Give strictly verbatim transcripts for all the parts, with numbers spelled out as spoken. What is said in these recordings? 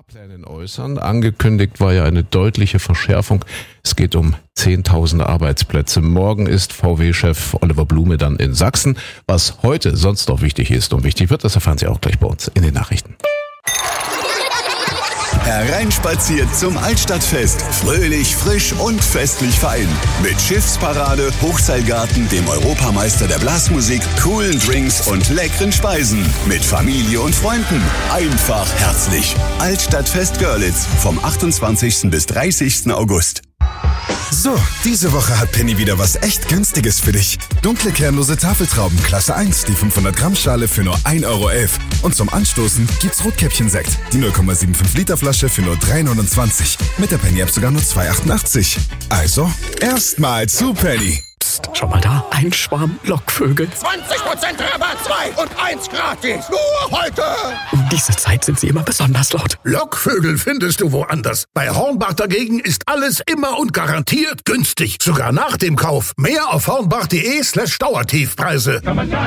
Fahrplänen äußern. Angekündigt war ja eine deutliche Verschärfung. Es geht um zehntausende Arbeitsplätze. Morgen ist V W-Chef Oliver Blume dann in Sachsen. Was heute sonst noch wichtig ist und wichtig wird, das erfahren Sie auch gleich bei uns in den Nachrichten. Hereinspaziert zum Altstadtfest. Fröhlich, frisch und festlich fein. Mit Schiffsparade, Hochseilgarten, dem Europameister der Blasmusik, coolen Drinks und leckeren Speisen. Mit Familie und Freunden. Einfach herzlich. Altstadtfest Görlitz vom achtundzwanzigsten bis dreißigsten August. So, diese Woche hat Penny wieder was echt Günstiges für dich. Dunkle kernlose Tafeltrauben Klasse eins, die fünfhundert Gramm Schale für nur ein Euro elf. Und zum Anstoßen gibt's Rotkäppchen-Sekt, die null Komma fünfundsiebzig Liter Flasche für nur drei neunundzwanzig. Mit der Penny-App sogar nur zwei achtundachtzig. Also, erstmal zu Penny. Psst, schau mal da, ein Schwarm Lockvögel. zwanzig Prozent Rabatt, zwei und eins gratis. Nur heute. Um diese Zeit sind sie immer besonders laut. Lockvögel findest du woanders. Bei Hornbach dagegen ist alles immer und garantiert günstig. Sogar nach dem Kauf. Mehr auf hornbach.de slash Dauertiefpreise.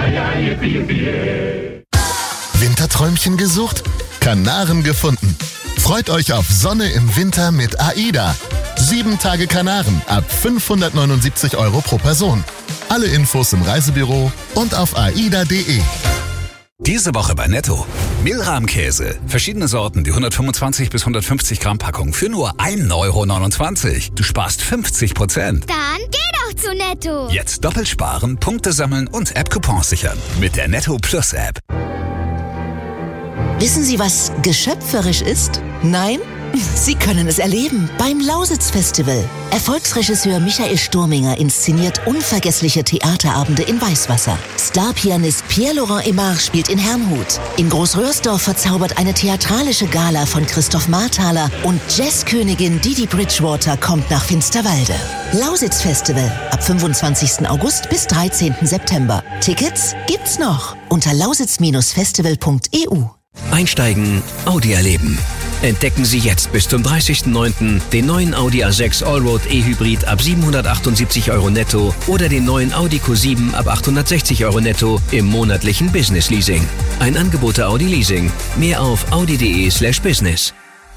Winterträumchen gesucht? Kanaren gefunden. Freut euch auf Sonne im Winter mit AIDA. Sieben Tage Kanaren ab fünfhundertneunundsiebzig Euro pro Person. Alle Infos im Reisebüro und auf aida punkt de. Diese Woche bei Netto. Milram-Käse. Verschiedene Sorten, die hundertfünfundzwanzig bis hundertfünfzig Gramm Packung für nur ein Euro neunundzwanzig. Du sparst fünfzig Prozent. Dann geh doch zu Netto. Jetzt doppelt sparen, Punkte sammeln und App-Coupons sichern. Mit der Netto Plus App. Wissen Sie, was geschöpferisch ist? Nein? Sie können es erleben beim Lausitz-Festival. Erfolgsregisseur Michael Sturminger inszeniert unvergessliche Theaterabende in Weißwasser. Starpianist Pierre-Laurent Aimard spielt in Herrnhut. In Großröhrsdorf verzaubert eine theatralische Gala von Christoph Marthaler und Jazzkönigin Didi Bridgewater kommt nach Finsterwalde. Lausitz-Festival ab fünfundzwanzigsten August bis dreizehnten September. Tickets gibt's noch unter lausitz festival punkt e u. Einsteigen, Audi erleben. Entdecken Sie jetzt bis zum dreißigsten neunten den neuen Audi A sechs Allroad E-Hybrid ab siebenhundertachtundsiebzig Euro netto oder den neuen Audi Q sieben ab achthundertsechzig Euro netto im monatlichen Business Leasing. Ein Angebot der Audi Leasing. Mehr auf audi.de slash business.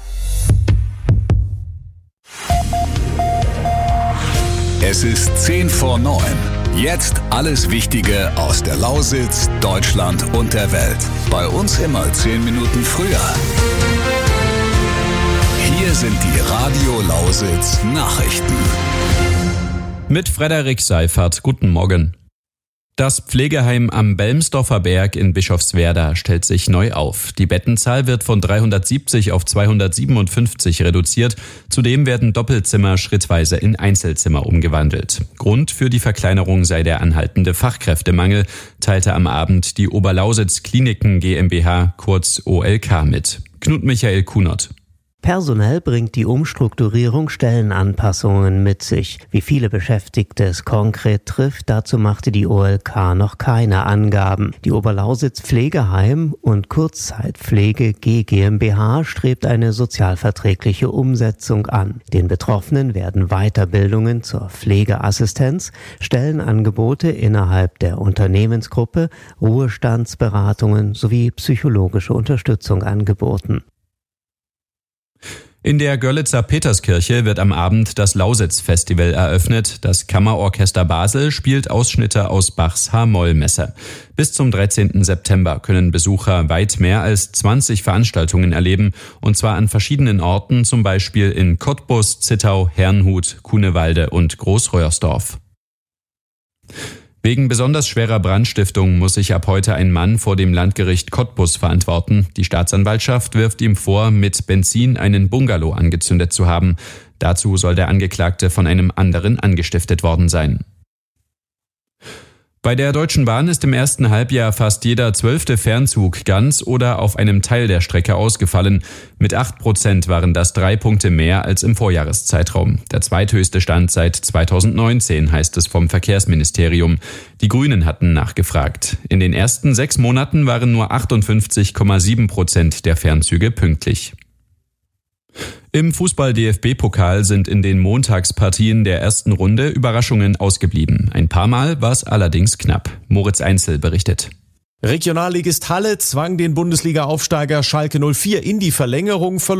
Es ist zehn vor neun. Jetzt alles Wichtige aus der Lausitz, Deutschland und der Welt. Bei uns immer zehn Minuten früher. Hier sind die Radio Lausitz Nachrichten. Mit Frederik Seifert. Guten Morgen. Das Pflegeheim am Belmsdorfer Berg in Bischofswerda stellt sich neu auf. Die Bettenzahl wird von dreihundertsiebzig auf zweihundertsiebenundfünfzig reduziert. Zudem werden Doppelzimmer schrittweise in Einzelzimmer umgewandelt. Grund für die Verkleinerung sei der anhaltende Fachkräftemangel, teilte am Abend die Oberlausitz Kliniken GmbH, kurz O L K, mit. Knut Michael Kunert. Personell bringt die Umstrukturierung Stellenanpassungen mit sich. Wie viele Beschäftigte es konkret trifft, dazu machte die O L K noch keine Angaben. Die Oberlausitz Pflegeheim und Kurzzeitpflege G GmbH strebt eine sozialverträgliche Umsetzung an. Den Betroffenen werden Weiterbildungen zur Pflegeassistenz, Stellenangebote innerhalb der Unternehmensgruppe, Ruhestandsberatungen sowie psychologische Unterstützung angeboten. In der Görlitzer Peterskirche wird am Abend das Lausitz-Festival eröffnet. Das Kammerorchester Basel spielt Ausschnitte aus Bachs H-Moll-Messe. Bis zum dreizehnten September können Besucher weit mehr als zwanzig Veranstaltungen erleben, und zwar an verschiedenen Orten, zum Beispiel in Cottbus, Zittau, Herrnhut, Kunewalde und Großröhrsdorf. Wegen besonders schwerer Brandstiftung muss sich ab heute ein Mann vor dem Landgericht Cottbus verantworten. Die Staatsanwaltschaft wirft ihm vor, mit Benzin einen Bungalow angezündet zu haben. Dazu soll der Angeklagte von einem anderen angestiftet worden sein. Bei der Deutschen Bahn ist im ersten Halbjahr fast jeder zwölfte Fernzug ganz oder auf einem Teil der Strecke ausgefallen. Mit acht Prozent waren das drei Punkte mehr als im Vorjahreszeitraum. Der zweithöchste Stand seit zweitausendneunzehn, heißt es vom Verkehrsministerium. Die Grünen hatten nachgefragt. In den ersten sechs Monaten waren nur achtundfünfzig Komma sieben Prozent der Fernzüge pünktlich. Im Fußball-D F B-Pokal sind in den Montagspartien der ersten Runde Überraschungen ausgeblieben. Ein paar Mal war es allerdings knapp. Moritz Einzel berichtet. Regionalligist Halle zwang den Bundesliga-Aufsteiger Schalke null vier in die Verlängerung, verlor